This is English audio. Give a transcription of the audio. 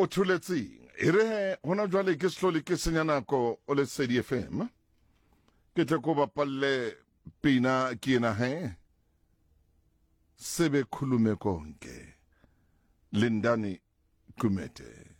o thuletseng e re he hona jwale ke sehlole ke senya nako o le Lesedi FM ke tle ko bapalle pina ke ena he sebe khulume konke Lindani Kumete.